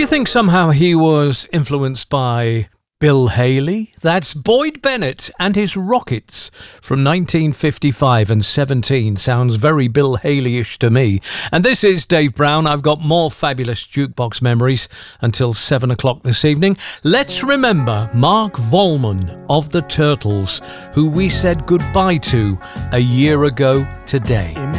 think somehow he was influenced by Bill Haley? That's Boyd Bennett and his Rockets from 1955 and 17. Sounds very Bill Haley-ish to me. And this is Dave Brown. I've got more fabulous jukebox memories until 7 o'clock this evening. Let's remember Mark Volman of the Turtles, who we said goodbye to a year ago today.